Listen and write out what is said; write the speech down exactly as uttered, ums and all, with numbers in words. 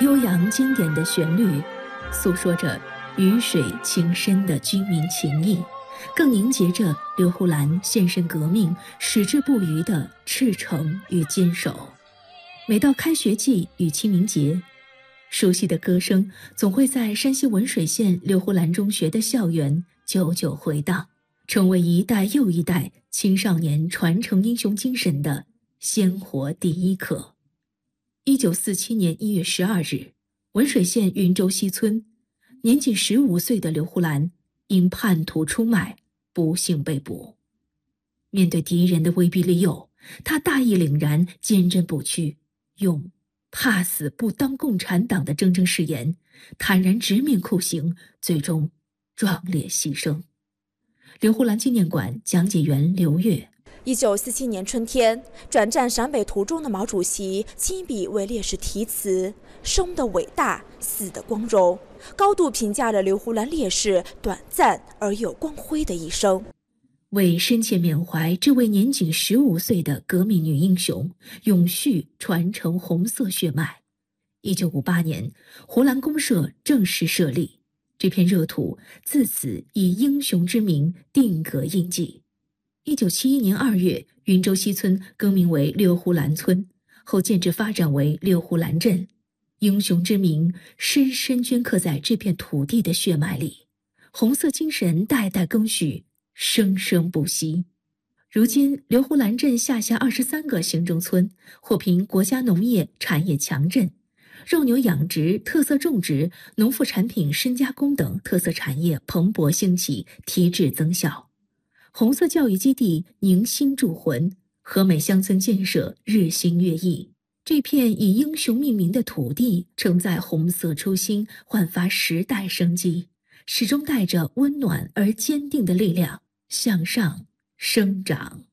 悠扬经典的旋律，诉说着鱼水情深的军民情谊，更凝结着刘胡兰献身革命、矢志不渝的赤诚与坚守。每到开学季与清明节，熟悉的歌声总会在山西文水县刘胡兰中学的校园久久回荡，成为一代又一代青少年传承英雄精神的鲜活第一课。一九四七年一月十二日，文水县云州西村，年仅十五岁的刘胡兰因叛徒出卖，不幸被捕。面对敌人的威逼利诱，他大义凛然，坚贞不屈，用怕死不当共产党的铮铮誓言，坦然直面酷刑，最终壮烈牺牲。刘胡兰纪念馆讲解员刘月。 一九四七年春天，转战陕北途中的毛主席亲笔为烈士题词，生的伟大，死的光荣，高度评价了刘胡兰烈士短暂而有光辉的一生， 为深切缅怀这位年仅十五岁的革命女英雄，永续传承红色血脉。一九五八年，胡兰公社正式设立，这片热土自此以英雄之名定格印记。一九七一年二月，云州西村更名为刘胡兰村，后建制发展为刘胡兰镇。英雄之名深深镌刻在这片土地的血脉里，红色精神代代更续，生生不息。如今，刘胡兰镇下辖二十三个行政村，获评国家农业产业强镇，肉牛养殖、特色种植、农副产品深加工等特色产业蓬勃兴起，提质增效。红色教育基地凝心铸魂，和美乡村建设日新月异。这片以英雄命名的土地，承载红色初心，焕发时代生机，始终带着温暖而坚定的力量向上生长。